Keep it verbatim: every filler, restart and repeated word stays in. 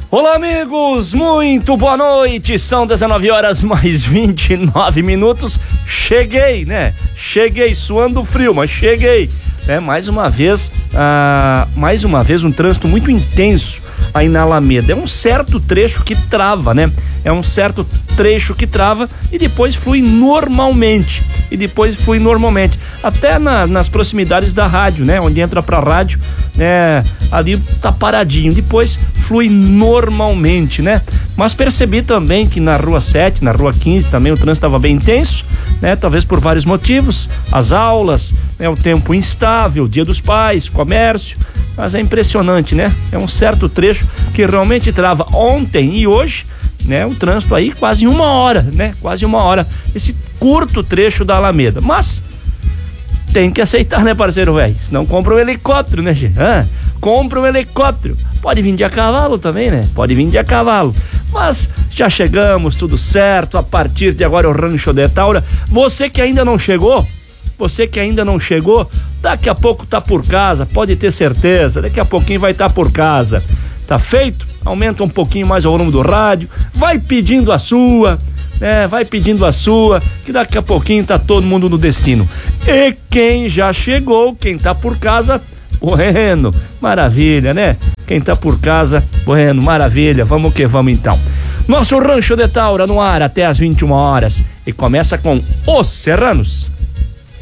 Olá, amigos, muito boa noite, são dezenove horas mais vinte e nove minutos, cheguei, né, cheguei suando frio, mas cheguei, né, mais uma vez, ah, mais uma vez um trânsito muito intenso aí na Alameda, é um certo trecho que trava, né, é um certo trecho que trava e depois flui normalmente, e depois flui normalmente, até na, nas proximidades da rádio, né, onde entra pra rádio, né, ali tá paradinho, depois flui normalmente, né, mas percebi também que na rua sete, na rua quinze também o trânsito estava bem intenso, né, talvez por vários motivos, as aulas, né, o tempo instável, dia dos pais, comércio, mas é impressionante, né, é um certo trecho que realmente trava ontem e hoje, né, um trânsito aí quase uma hora, né, quase uma hora, esse curto trecho da Alameda, mas tem que aceitar, né, parceiro velho, senão compra um helicóptero, né, gente, ah, compra um helicóptero, pode vir de a cavalo também, né, pode vir de a cavalo, mas já chegamos, tudo certo, a partir de agora o Rancho de Taura, você que ainda não chegou, você que ainda não chegou, daqui a pouco tá por casa, pode ter certeza, daqui a pouquinho vai estar tá por casa, tá feito? Aumenta um pouquinho mais o volume do rádio, vai pedindo a sua, né? Vai pedindo a sua, que daqui a pouquinho tá todo mundo no destino. E quem já chegou, quem tá por casa, bueno, maravilha, né? Quem tá por casa, bueno, maravilha, vamos que vamos então. Nosso Rancho de Taura no ar até as vinte e uma horas e começa com Os Serranos.